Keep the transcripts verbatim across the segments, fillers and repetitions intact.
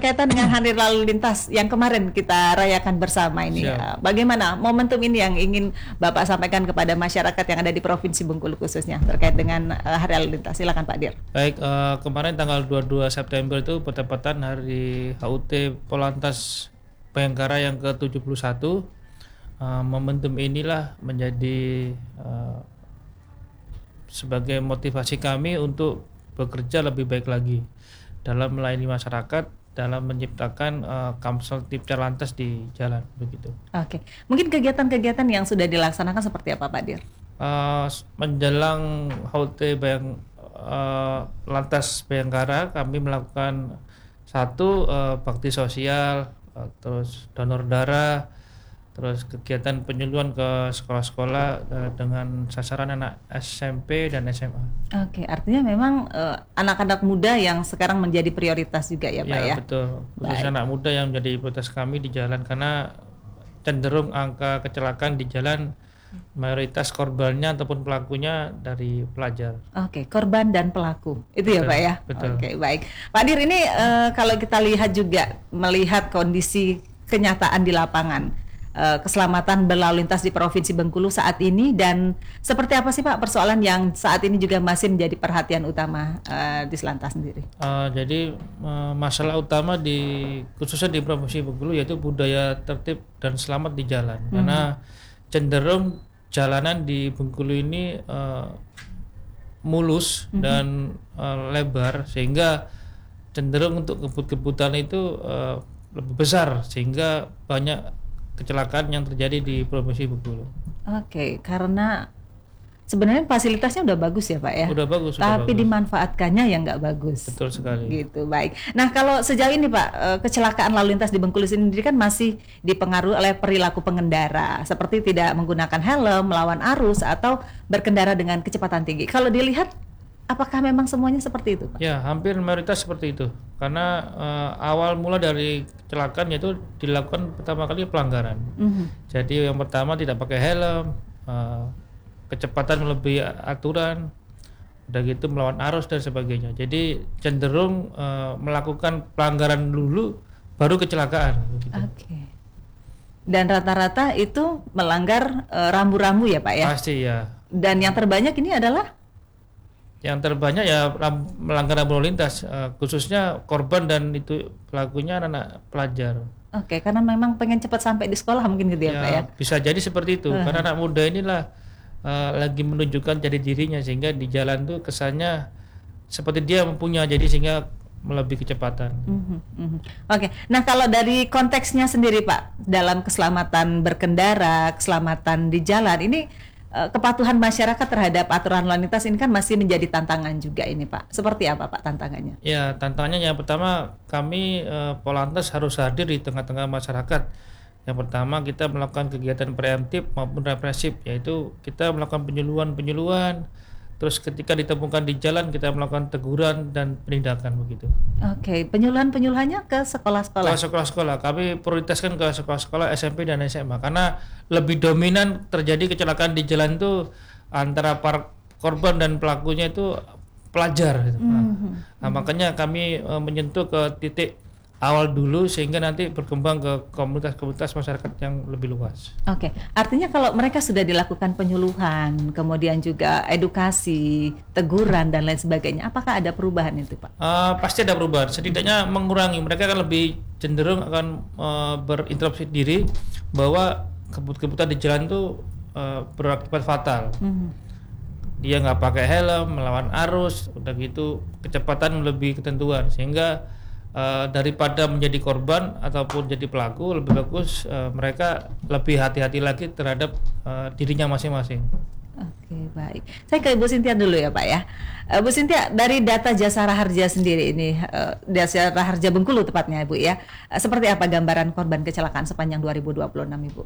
berkaitan dengan Hari Lalu Lintas yang kemarin kita rayakan bersama ini. Siap. Bagaimana momentum ini yang ingin Bapak sampaikan kepada masyarakat yang ada di Provinsi Bengkulu khususnya terkait dengan uh, Hari Lalu Lintas? Silakan Pak Dir. Baik, uh, kemarin tanggal dua puluh dua September itu bertepatan hari H U T Polantas Bayangkara yang ke tujuh puluh satu. Uh, momentum inilah menjadi uh, sebagai motivasi kami untuk bekerja lebih baik lagi dalam melayani masyarakat, dalam menciptakan uh, Kamsel Tipcar Lantas di jalan begitu. Oke, mungkin kegiatan-kegiatan yang sudah dilaksanakan seperti apa Pak Dir? Uh, menjelang H U T Bayang uh, Lantas Bayangkara, kami melakukan satu uh, bakti sosial, uh, terus donor darah, terus kegiatan penyuluhan ke sekolah-sekolah uh, dengan sasaran anak S M P dan S M A. Oke, artinya memang uh, anak-anak muda yang sekarang menjadi prioritas juga ya Pak ya? Ya betul, khususnya anak muda yang menjadi prioritas kami di jalan karena cenderung angka kecelakaan di jalan mayoritas korbannya ataupun pelakunya dari pelajar. Oke, korban dan pelaku itu betul, ya Pak ya? Betul. Oke, baik. Pak Dir, ini uh, kalau kita lihat juga melihat kondisi kenyataan di lapangan, keselamatan berlalu lintas di Provinsi Bengkulu saat ini, dan seperti apa sih Pak persoalan yang saat ini juga masih menjadi perhatian utama uh, di Selantas sendiri? Uh, jadi uh, masalah utama di khususnya di Provinsi Bengkulu yaitu budaya tertib dan selamat di jalan, hmm. karena cenderung jalanan di Bengkulu ini uh, mulus hmm. dan uh, lebar sehingga cenderung untuk kebut-kebutan itu uh, lebih besar sehingga banyak kecelakaan yang terjadi di Provinsi Bengkulu. Oke, karena sebenarnya fasilitasnya udah bagus ya Pak ya? Udah bagus. Tapi udah bagus. Dimanfaatkannya yang nggak bagus. Betul sekali. Gitu, baik. Nah kalau sejauh ini Pak, kecelakaan lalu lintas di Bengkulu sendiri kan masih dipengaruhi oleh perilaku pengendara, seperti tidak menggunakan helm, melawan arus, atau berkendara dengan kecepatan tinggi. Kalau dilihat, apakah memang semuanya seperti itu Pak? Ya, hampir mayoritas seperti itu. Karena uh, awal mula dari kecelakaan yaitu dilakukan pertama kali pelanggaran. Mm-hmm. Jadi yang pertama tidak pakai helm, uh, kecepatan melebihi aturan, udah gitu melawan arus dan sebagainya. Jadi cenderung uh, melakukan pelanggaran dulu baru kecelakaan. Gitu. Oke. Okay. Dan rata-rata itu melanggar uh, rambu-rambu ya Pak ya? Pasti ya. Dan yang terbanyak ini adalah? Yang terbanyak ya melanggar lalu lintas, uh, khususnya korban dan itu pelakunya anak-anak pelajar. Oke, karena memang pengen cepat sampai di sekolah mungkin gitu ya, ya Pak ya? Bisa jadi seperti itu, uh. karena anak muda inilah uh, lagi menunjukkan jati dirinya sehingga di jalan tuh kesannya seperti dia mempunyai, jadi sehingga melebihi kecepatan. Mm-hmm, mm-hmm. Oke, nah kalau dari konteksnya sendiri Pak, dalam keselamatan berkendara, keselamatan di jalan ini, kepatuhan masyarakat terhadap aturan lalu lintas ini kan masih menjadi tantangan juga ini Pak. Seperti apa Pak tantangannya? Ya, tantangannya yang pertama kami eh, Polantas harus hadir di tengah-tengah masyarakat. Yang pertama kita melakukan kegiatan preemptif maupun represif, yaitu kita melakukan penyuluhan-penyuluhan. Terus ketika ditemukan di jalan kita melakukan teguran dan penindakan begitu. Oke, penyuluhan-penyuluhannya ke sekolah-sekolah. Ke sekolah-sekolah. Kami prioritaskan ke sekolah-sekolah S M P dan S M A karena lebih dominan terjadi kecelakaan di jalan itu antara para korban dan pelakunya itu pelajar. Gitu. Mm-hmm. Nah, nah, makanya kami e, menyentuh ke titik awal dulu sehingga nanti berkembang ke komunitas-komunitas masyarakat yang lebih luas. Oke, artinya kalau mereka sudah dilakukan penyuluhan, kemudian juga edukasi, teguran dan lain sebagainya, apakah ada perubahan itu Pak? Uh, pasti ada perubahan, setidaknya mengurangi. Mereka akan lebih cenderung akan uh, berintrospeksi diri bahwa kebut-kebutan di jalan itu uh, berakibat fatal. Mm-hmm. Dia nggak pakai helm, melawan arus, udah gitu kecepatan melebihi ketentuan sehingga Uh, daripada menjadi korban ataupun jadi pelaku, lebih bagus uh, mereka lebih hati-hati lagi terhadap uh, dirinya masing-masing. Oke, baik. Saya ke Bu Sintia dulu ya Pak ya. Uh, Bu Sintia, dari data Jasara Harja sendiri ini, uh, Jasara Harja Bengkulu tepatnya Bu ya, uh, seperti apa gambaran korban kecelakaan sepanjang dua ribu dua puluh enam Ibu?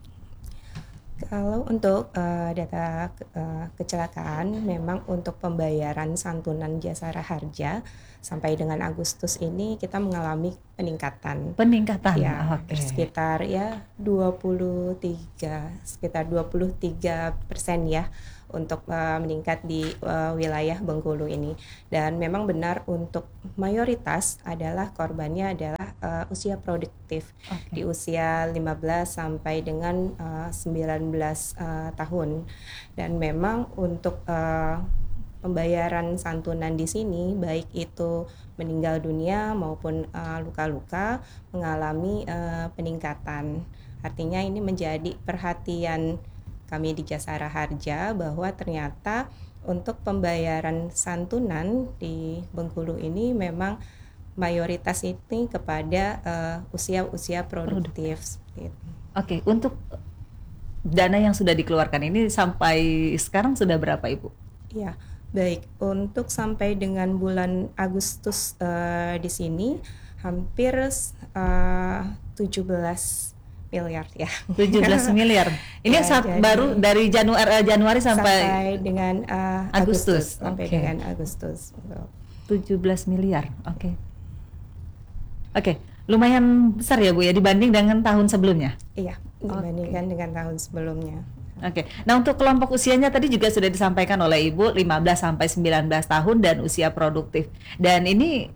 Kalau untuk uh, data uh, kecelakaan, memang untuk pembayaran santunan Jasara Harja sampai dengan Agustus ini kita mengalami peningkatan. Peningkatan. Ya, okay. sekitar ya dua puluh tiga sekitar dua puluh tiga persen ya untuk uh, meningkat di uh, wilayah Bengkulu ini. Dan memang benar untuk mayoritas adalah korbannya adalah uh, usia produktif Oke. di usia lima belas sampai dengan uh, sembilan belas uh, tahun. Dan memang untuk uh, pembayaran santunan di sini baik itu meninggal dunia maupun uh, luka-luka mengalami uh, peningkatan. Artinya ini menjadi perhatian kami di Jasara Harja bahwa ternyata untuk pembayaran santunan di Bengkulu ini memang mayoritas ini kepada uh, usia-usia produktif. Seperti itu. Oke, untuk dana yang sudah dikeluarkan ini sampai sekarang sudah berapa Ibu? Ya, baik. Untuk sampai dengan bulan Agustus uh, di sini hampir uh, tujuh belas miliar ya. tujuh belas miliar. Ini Ya, saat jadi- baru dari Januari Januari sampai, sampai dengan uh, Agustus. Agustus, sampai Oke. dengan Agustus. Betul. tujuh belas miliar. Oke. Oke, lumayan besar ya Bu ya dibanding dengan tahun sebelumnya. Iya, dibandingkan dengan tahun sebelumnya. Oke. Nah, untuk kelompok usianya tadi juga sudah disampaikan oleh Ibu lima belas sampai sembilan belas tahun dan usia produktif. Dan ini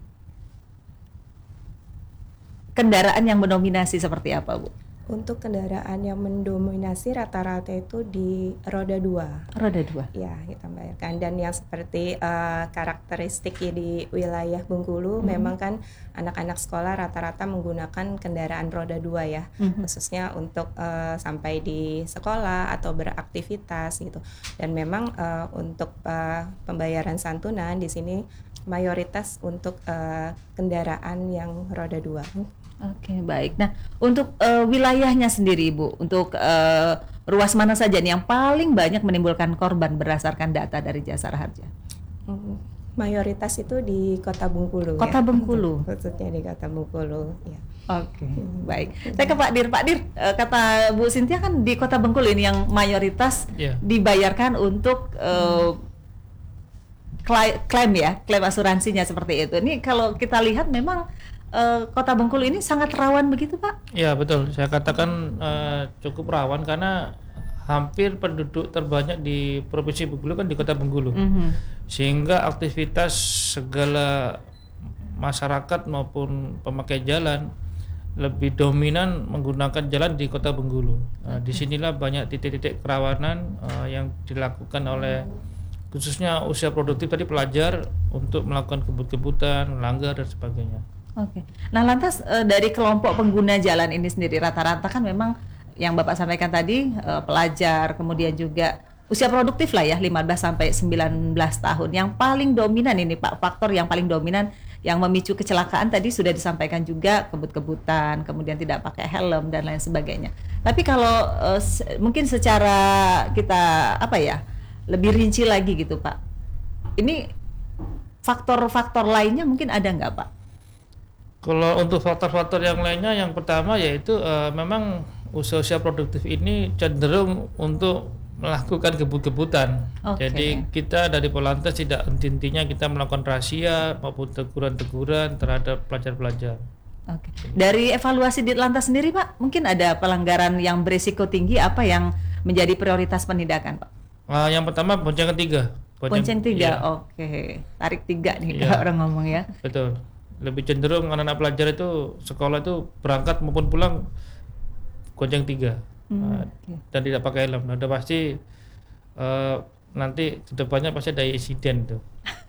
kendaraan yang mendominasi seperti apa, Bu? Untuk kendaraan yang mendominasi rata-rata itu di roda dua. Roda dua. Ya, kita bayarkan. Dan yang seperti eh, karakteristik di wilayah Bengkulu, Mhm. memang kan anak-anak sekolah rata-rata menggunakan kendaraan roda dua ya, Mhm. khususnya untuk eh, sampai di sekolah atau beraktivitas gitu. Dan memang eh, untuk eh, pembayaran santunan di sini mayoritas untuk eh, kendaraan yang roda dua. Oke, baik. Nah, untuk eh, wilayahnya sendiri, Ibu, untuk eh, ruas mana saja nih yang paling banyak menimbulkan korban berdasarkan data dari Jasara Harja? Hmm, mayoritas itu di Kota Bengkulu. Kota ya. Bengkulu. Khususnya di Kota Bengkulu. Ya. Oke, baik. Saya ke Pak Dir. Pak Dir, eh, kata Bu Sintia kan di Kota Bengkulu ini yang mayoritas Iya. dibayarkan untuk eh, klai- klaim ya, klaim asuransinya seperti itu. Ini kalau kita lihat memang eh, Kota Bengkulu ini sangat rawan begitu, Pak? Ya betul, saya katakan eh, cukup rawan karena hampir penduduk terbanyak di Provinsi Bengkulu kan di Kota Bengkulu, Mhm. sehingga aktivitas segala masyarakat maupun pemakai jalan lebih dominan menggunakan jalan di Kota Bengkulu. Nah, disinilah banyak titik-titik kerawanan eh, yang dilakukan oleh khususnya usia produktif tadi pelajar untuk melakukan kebut-kebutan, melanggar dan sebagainya. Oke. Nah, lantas eh, dari kelompok pengguna jalan ini sendiri rata-rata kan memang yang Bapak sampaikan tadi eh, pelajar, kemudian juga usia produktif lah ya lima belas sampai sembilan belas tahun. Yang paling dominan ini Pak, faktor yang paling dominan yang memicu kecelakaan tadi sudah disampaikan juga kebut-kebutan, kemudian tidak pakai helm dan lain sebagainya. Tapi kalau eh, se- mungkin secara kita apa ya, lebih rinci lagi gitu Pak. Ini faktor-faktor lainnya mungkin ada nggak Pak? Kalau untuk faktor-faktor yang lainnya, yang pertama yaitu eh, memang usia-usia produktif ini cenderung untuk melakukan kebut-kebutan. Oke. Jadi kita dari Polantas tidak henti-hentinya kita melakukan razia maupun teguran-teguran terhadap pelajar-pelajar. Oke. Dari evaluasi di Lantas sendiri Pak, mungkin ada pelanggaran yang berisiko tinggi apa yang menjadi prioritas penindakan Pak? Nah, yang pertama bonceng ketiga. Bonceng tiga, iya, oke. Tarik tiga nih Iya. kalau orang ngomong ya. betul. Lebih cenderung anak-anak pelajar itu sekolah itu berangkat maupun pulang gonceng tiga. Hmm, Nah, oke. dan tidak pakai helm. Nah, udah pasti eh, nanti kedepannya pasti ada insiden tuh.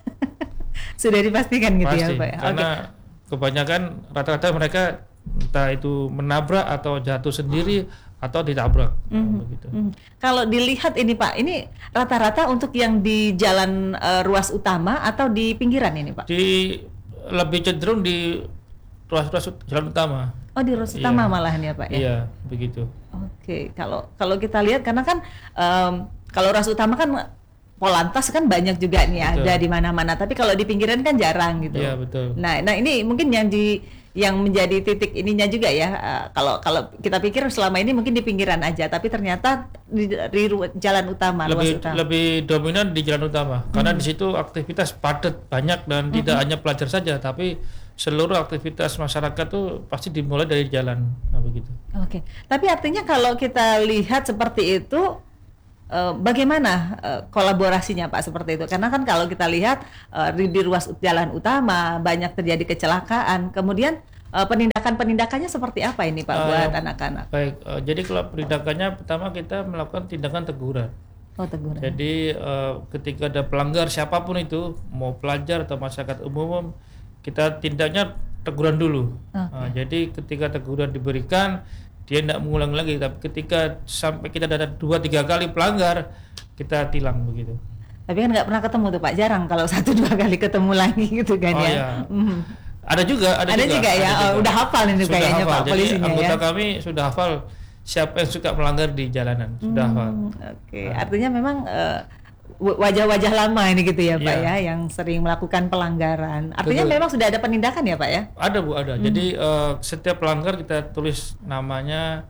Sudah dipastikan gitu Pasti. ya Pak ya? Oke. Karena kebanyakan rata-rata mereka entah itu menabrak atau jatuh sendiri atau ditabrak. Nah, Mhm. begitu. Mhm. Kalau dilihat ini Pak, ini rata-rata untuk yang di jalan eh, ruas utama atau di pinggiran ini Pak? Di lebih cenderung di ruas-ruas jalan utama. Oh di ruas Iya. utama malahan ya Pak ya? Iya, begitu. Oke, kalau kalau kita lihat karena kan em, kalau ruas utama kan Polantas kan banyak juga nih Betul. ada di mana-mana, tapi kalau di pinggiran kan jarang gitu. Iya, betul. Nah, nah ini mungkin yang di yang menjadi titik ininya juga ya. eh, kalau kalau kita pikir selama ini mungkin di pinggiran aja, tapi ternyata di, di ru- jalan utama, ruas Lebih utama. lebih dominan di jalan utama karena di situ aktivitas padat banyak dan tidak hanya pelajar saja tapi seluruh aktivitas masyarakat tuh pasti dimulai dari jalan. Nah, begitu. Oke, tapi artinya kalau kita lihat seperti itu, eh, bagaimana eh, kolaborasinya Pak seperti itu? Karena kan kalau kita lihat eh, di, di ruas jalan utama banyak terjadi kecelakaan, kemudian uh, penindakan-penindakannya seperti apa ini Pak Uh, buat anak-anak? Baik, uh, jadi kalau penindakannya pertama kita melakukan tindakan teguran. Oh, teguran. Jadi uh, ketika ada pelanggar siapapun itu, mau pelajar atau masyarakat umum, kita tindaknya teguran dulu. Okay. Uh, jadi ketika teguran diberikan, dia tidak mengulang lagi. Tapi ketika sampai kita ada dua tiga kali pelanggar, kita tilang begitu. Tapi kan nggak pernah ketemu tuh Pak, jarang kalau satu dua kali ketemu lagi gitu kan Oh, ya. iya. Mm. Ada juga, ada, Ada juga, juga ya. ada Oh, juga. udah hafal ini Sudah kayaknya hafal. Pak Jadi polisinya anggota ya. kami sudah hafal siapa yang suka melanggar di jalanan, sudah hafal. Hmm, Oke, okay. Nah. Artinya memang uh, wajah-wajah lama ini gitu ya Pak Iya. ya, yang sering melakukan pelanggaran. Artinya Betul. memang sudah ada penindakan ya Pak ya? Ada Bu, ada. Hmm. Jadi uh, setiap pelanggar kita tulis namanya,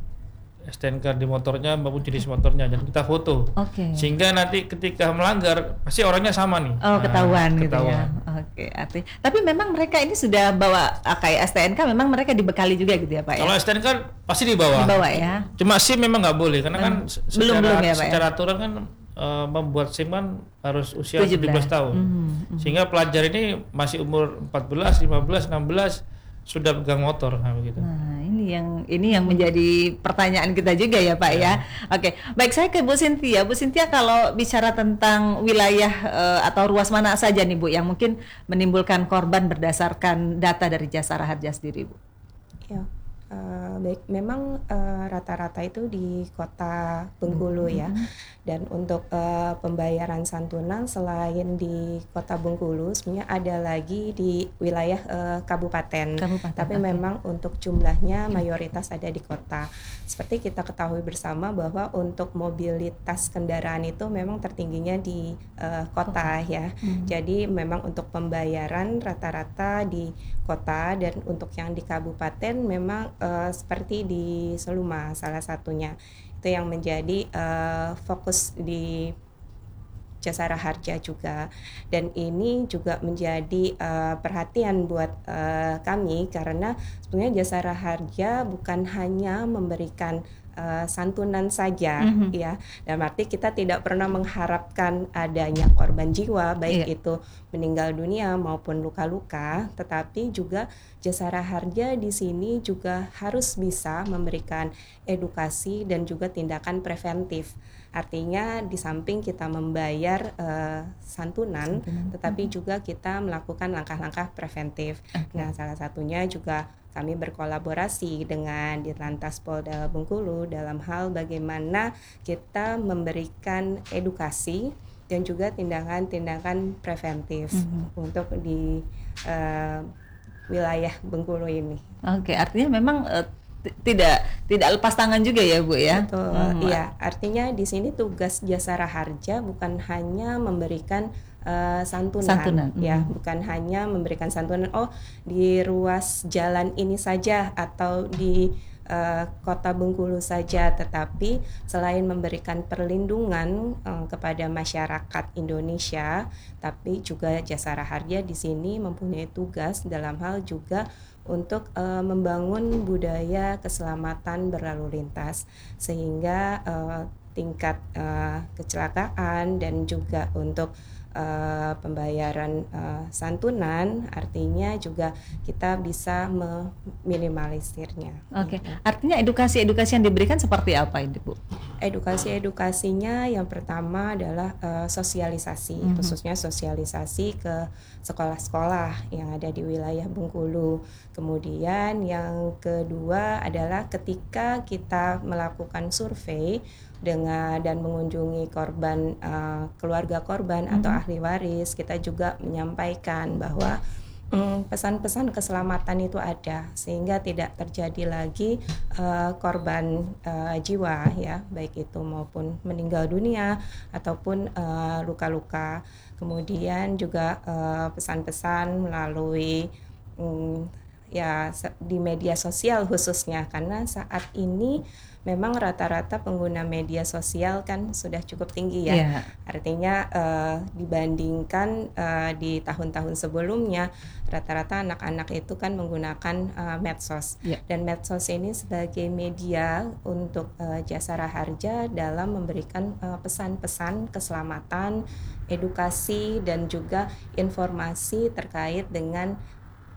S T N K di motornya maupun jenis motornya, dan kita foto. Oke. Sehingga nanti ketika melanggar pasti orangnya sama nih. Oh, ketahuan Nah, gitu ya. ketahuan. Oke, arti. Tapi memang mereka ini sudah bawa ah, kayak S T N K, memang mereka dibekali juga gitu ya Pak ya? Kalau S T N K pasti dibawa. Dibawa ya. Cuma SIM memang nggak boleh karena kan Hmm. se- Belum- secara, belum ya, Pak ya? secara aturan kan uh, membuat SIM kan harus usia tujuh belas tujuh belas tahun. Mhm, mhm. Sehingga pelajar ini masih umur empat belas, lima belas, enam belas sudah pegang motor, nah begitu. Nah, ini yang ini yang menjadi pertanyaan kita juga ya Pak ya. Oke, baik, saya ke Bu Cynthia. Bu Cynthia, kalau bicara tentang wilayah eh, atau ruas mana saja nih Bu yang mungkin menimbulkan korban berdasarkan data dari Jasara Harja sendiri Bu? Ya, eh, baik. Memang eh, rata-rata itu di kota Bengkulu ya. Dan untuk eh, pembayaran santunan selain di kota Bengkulu, sebenarnya ada lagi di wilayah eh, kabupaten. Kabupaten, Tapi oke. memang untuk jumlahnya mayoritas ada di kota. Seperti kita ketahui bersama bahwa untuk mobilitas kendaraan itu memang tertingginya di eh, kota ya. Hmm. Jadi memang untuk pembayaran rata-rata di kota, dan untuk yang di kabupaten memang eh, seperti di Seluma salah satunya. Itu yang menjadi uh, fokus di Jasara Harja juga, dan ini juga menjadi uh, perhatian buat uh, kami karena sebenarnya Jasara Harja bukan hanya memberikan uh, santunan saja, Mhm. ya. Dalam arti kita tidak pernah mengharapkan adanya korban jiwa, baik Iya. itu meninggal dunia maupun luka-luka, tetapi juga Jasara Harja di sini juga harus bisa memberikan edukasi dan juga tindakan preventif. Artinya di samping kita membayar eh, santunan, Santunan. tetapi juga kita melakukan langkah-langkah preventif. Oke. Nah, salah satunya juga kami berkolaborasi dengan Ditlantas Polda Bengkulu dalam hal bagaimana kita memberikan edukasi dan juga tindakan-tindakan preventif Mhm. untuk di eh, wilayah Bengkulu ini. Oke, artinya memang eh, t- tidak tidak lepas tangan juga ya Bu ya? Betul, Hmm. iya. Artinya di sini tugas Jasara Harja bukan hanya memberikan uh, santunan, Santunan, ya, mhm. bukan hanya memberikan santunan. Oh, di ruas jalan ini saja atau di uh, kota Bengkulu saja, tetapi selain memberikan perlindungan uh, kepada masyarakat Indonesia, tapi juga Jasara Harja di sini mempunyai tugas dalam hal juga untuk uh, membangun budaya keselamatan berlalu lintas, sehingga uh, tingkat uh, kecelakaan dan juga untuk uh, pembayaran uh, santunan, artinya juga kita bisa meminimalisirnya. Oke, Gitu. artinya edukasi-edukasi yang diberikan seperti apa ini Bu? Edukasi-edukasinya yang pertama adalah uh, sosialisasi, Mhm. khususnya sosialisasi ke sekolah-sekolah yang ada di wilayah Bengkulu. Kemudian yang kedua adalah ketika kita melakukan survei dengan dan mengunjungi korban, uh, keluarga korban atau Mhm. ahli waris, kita juga menyampaikan bahwa mm, pesan-pesan keselamatan itu ada, sehingga tidak terjadi lagi uh, korban uh, jiwa, ya, baik itu maupun meninggal dunia ataupun uh, luka-luka. Kemudian juga uh, pesan-pesan melalui mm, ya se- di media sosial khususnya, karena saat ini memang rata-rata pengguna media sosial kan sudah cukup tinggi ya. Iya. Artinya eh, dibandingkan eh, di tahun-tahun sebelumnya, rata-rata anak-anak itu kan menggunakan eh, medsos. Iya. Dan medsos ini sebagai media untuk eh, Jasara Harja dalam memberikan eh, pesan-pesan keselamatan, edukasi dan juga informasi terkait dengan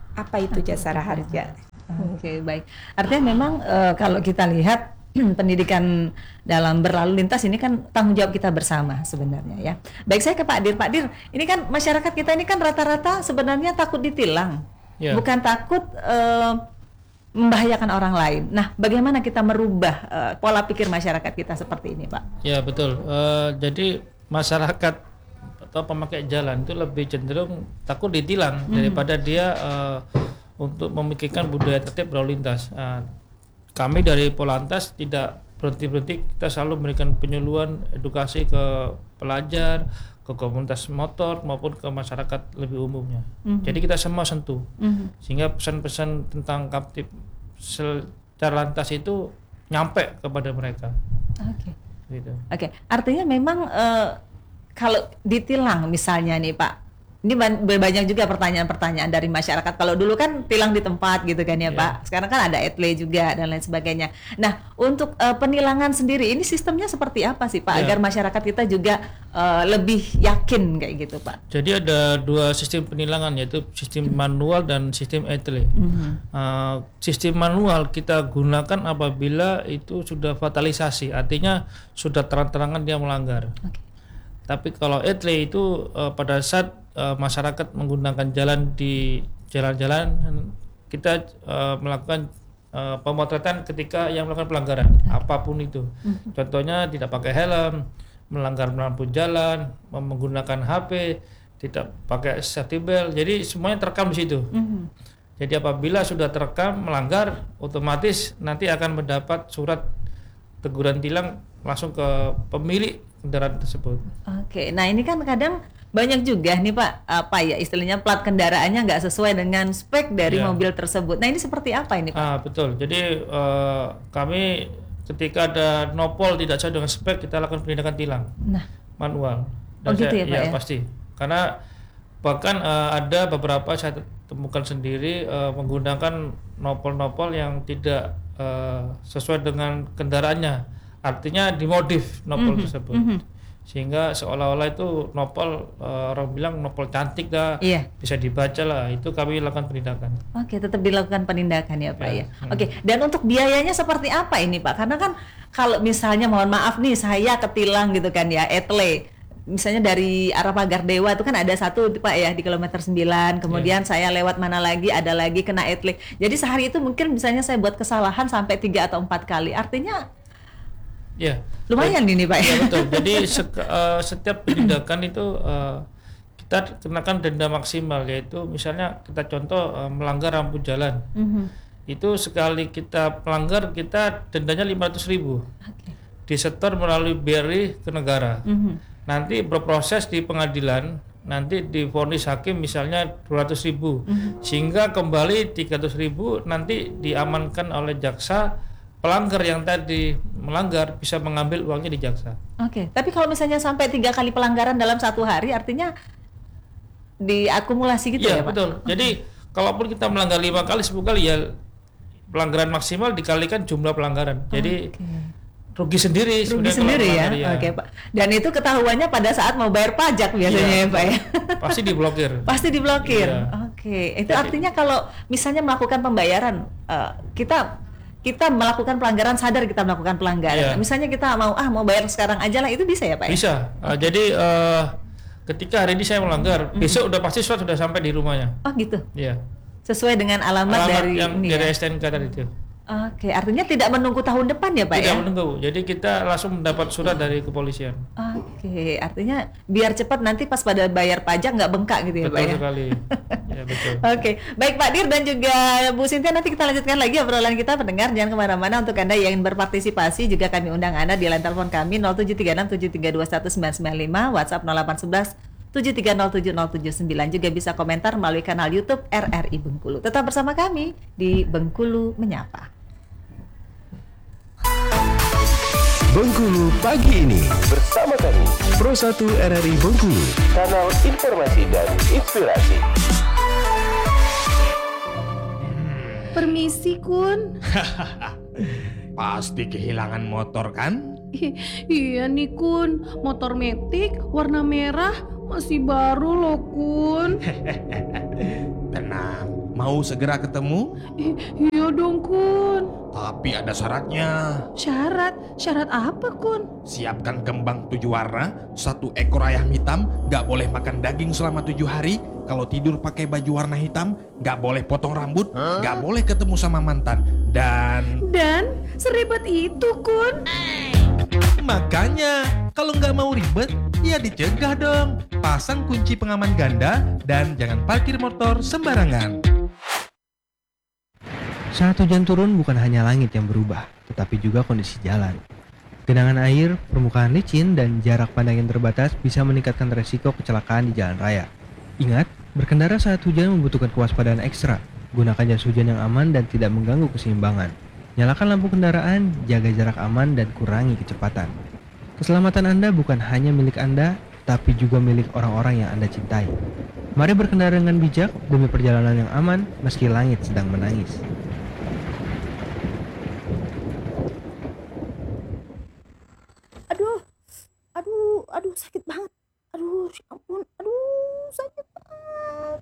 apa itu jasara harja. Oke, baik. Artinya memang uh, kalau kita lihat pendidikan dalam berlalu lintas ini kan tanggung jawab kita bersama sebenarnya ya. Baik, saya ke Pak Dir. Pak Dir, ini kan masyarakat kita ini kan rata-rata sebenarnya takut ditilang, yeah. bukan takut uh, membahayakan orang lain. Nah, bagaimana kita merubah uh, pola pikir masyarakat kita seperti ini, Pak? Ya betul. Uh, jadi masyarakat atau pemakai jalan itu lebih cenderung takut ditilang hmm. daripada dia uh, untuk memikirkan budaya tertib berlalu lintas. Uh, kami dari Polantas tidak berhenti-berhenti, kita selalu memberikan penyuluhan edukasi ke pelajar, ke komunitas motor maupun ke masyarakat lebih umumnya. Mm-hmm. Jadi kita semua sentuh, mm-hmm. sehingga pesan-pesan tentang Kamtib secara lantas itu nyampe kepada mereka. Oke. Okay. Gitu. Oke. Okay. Artinya memang uh, kalau ditilang misalnya nih Pak. Ini banyak juga pertanyaan-pertanyaan dari masyarakat. Kalau dulu kan tilang di tempat gitu kan ya yeah. Pak. Sekarang kan ada etle juga dan lain sebagainya. Nah, untuk uh, penilangan sendiri ini sistemnya seperti apa sih Pak? Yeah. Agar masyarakat kita juga uh, lebih yakin kayak gitu Pak. Jadi ada dua sistem penilangan, yaitu sistem manual dan sistem etle. Mm-hmm. uh, Sistem manual kita gunakan apabila itu sudah fatalisasi, artinya sudah terang-terangan dia melanggar. Okay. Tapi kalau etle itu uh, pada saat uh, masyarakat menggunakan jalan di jalan-jalan, kita uh, melakukan uh, pemotretan ketika yang melakukan pelanggaran apapun itu. Mm-hmm. Contohnya tidak pakai helm, melanggar lampu jalan, menggunakan H P, tidak pakai safety belt. Jadi semuanya terekam di situ. Mm-hmm. Jadi apabila sudah terekam melanggar, otomatis nanti akan mendapat surat teguran tilang langsung ke pemilik kendaraan tersebut. Oke, nah ini kan kadang banyak juga nih Pak, apa ya istilahnya plat kendaraannya nggak sesuai dengan spek dari yeah. mobil tersebut. Nah ini seperti apa ini Pak? Ah betul. Jadi uh, kami ketika ada nopol tidak sesuai dengan spek, kita lakukan penindakan tilang. Nah, manual. Dan oh gitu saya, ya Pak ya? Ya? Pasti. Karena bahkan uh, ada beberapa saya temukan sendiri uh, menggunakan nopol-nopol yang tidak uh, sesuai dengan kendaraannya. Artinya dimodif nopol mm-hmm. tersebut, mm-hmm. sehingga seolah-olah itu nopol uh, orang bilang nopol cantik dah, yeah. bisa dibaca lah. Itu kami lakukan penindakan. Oke, tetap dilakukan penindakan ya Pak ya. ya. Hmm. Oke, dan untuk biayanya seperti apa ini Pak? Karena kan kalau misalnya mohon maaf nih saya ketilang gitu kan ya, etle. Misalnya dari arah Pagar Dewa itu kan ada satu Pak ya di kilometer sembilan, kemudian yeah. saya lewat mana lagi ada lagi kena etle. Jadi sehari itu mungkin misalnya saya buat kesalahan sampai tiga atau empat kali. Artinya ya, lumayan ya, ini Pak. Ya betul. Jadi se- uh, setiap penindakan itu uh, kita kenakan denda maksimal, yaitu misalnya kita contoh uh, melanggar lampu jalan. Mm-hmm. Itu sekali kita melanggar kita dendanya lima ratus ribu. Okay. Disetor melalui B R I ke negara. Mm-hmm. Nanti berproses di pengadilan, nanti divonis hakim misalnya dua ratus ribu. Mm-hmm. Sehingga kembali tiga ratus ribu nanti diamankan oleh jaksa. Pelanggar yang tadi melanggar bisa mengambil uangnya di jaksa. Oke, okay. Tapi kalau misalnya sampai tiga kali pelanggaran dalam satu hari, artinya diakumulasi gitu ya, ya Pak? Betul. Okay. Jadi kalaupun kita melanggar lima kali, sepuluh kali ya pelanggaran maksimal dikalikan jumlah pelanggaran. Jadi okay. rugi sendiri. Rugi sendiri ya? ya. Oke okay, Pak. Dan itu ketahuannya pada saat mau bayar pajak biasanya ya, ya Pak ya? Pasti diblokir. Pasti diblokir. Ya. Oke, okay. Itu Jadi, artinya kalau misalnya melakukan pembayaran uh, kita kita melakukan pelanggaran, sadar kita melakukan pelanggaran. Yeah. Misalnya kita mau ah mau bayar sekarang aja lah, itu bisa ya Pak? Bisa. Uh, jadi uh, ketika hari ini saya melanggar, mm-hmm. besok udah pasti surat sudah sampai di rumahnya. Oh gitu. Iya. Yeah. Sesuai dengan alamat, alamat dari yang ini dari ya? S T N K tadi itu. Oke, artinya tidak menunggu tahun depan ya Pak? Tidak ya? menunggu. Jadi kita langsung mendapat surat dari kepolisian. Oke, artinya biar cepat nanti pas pada bayar pajak nggak bengkak gitu ya betul Pak ya? Betul sekali. Ya betul. Oke, baik Pak Dir dan juga Bu Sintia, nanti kita lanjutkan lagi obrolan kita pendengar. Jangan kemana-mana. Untuk Anda yang ingin berpartisipasi juga kami undang Anda di line telepon kami nol tujuh tiga enam tujuh tiga dua satu sembilan sembilan lima, WhatsApp nol delapan satu satu tujuh tiga nol tujuh nol tujuh sembilan. Juga bisa komentar melalui kanal YouTube R R I Bengkulu. Tetap bersama kami di Bengkulu Menyapa. Bengkulu pagi ini bersama kami Pro satu R R I Bengkulu, kanal informasi dan inspirasi. Permisi Kun. Pasti kehilangan motor kan? Iya nih Kun, motor metik warna merah masih baru loh Kun. Tenang, Mau segera ketemu? Ih, iya dong Kun. Tapi ada syaratnya. Syarat? Syarat apa Kun? Siapkan kembang tujuh warna, satu ekor ayam hitam, gak boleh makan daging selama tujuh hari. Kalau tidur pakai baju warna hitam, gak boleh potong rambut, gak boleh ketemu sama mantan. Dan... Dan seribet itu Kun. Makanya, kalau nggak mau ribet, ya dicegah dong. Pasang kunci pengaman ganda dan jangan parkir motor sembarangan. Saat hujan turun bukan hanya langit yang berubah, tetapi juga kondisi jalan. Genangan air, permukaan licin, dan jarak pandang yang terbatas bisa meningkatkan resiko kecelakaan di jalan raya. Ingat, berkendara saat hujan membutuhkan kewaspadaan ekstra. Gunakan jas hujan yang aman dan tidak mengganggu keseimbangan. Nyalakan lampu kendaraan, jaga jarak aman, dan kurangi kecepatan. Keselamatan Anda bukan hanya milik Anda, tapi juga milik orang-orang yang Anda cintai. Mari berkendara dengan bijak demi perjalanan yang aman meski langit sedang menangis. Aduh, aduh, aduh sakit banget. Aduh, ya ampun, aduh sakit banget.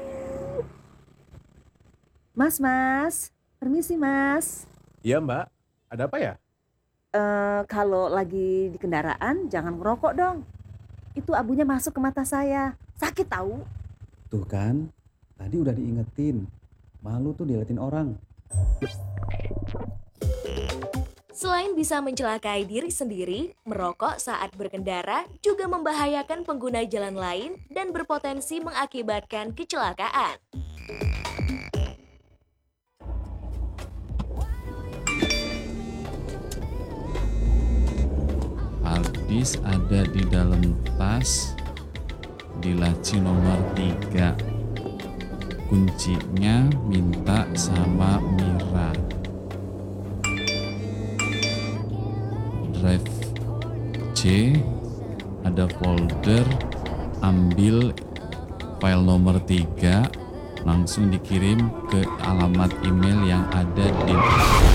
Mas, mas, permisi mas. Iya mbak, ada apa ya? Eh, kalau lagi di kendaraan jangan ngerokok dong. Itu abunya masuk ke mata saya, sakit tahu. Tuh kan, tadi udah diingetin. Malu tuh diliatin orang. Selain bisa mencelakai diri sendiri, merokok saat berkendara juga membahayakan pengguna jalan lain dan berpotensi mengakibatkan kecelakaan. Harddisk ada di dalam tas di laci nomor tiga. Kuncinya minta sama Mira. Drive C ada folder, ambil file nomor tiga, langsung dikirim ke alamat email yang ada di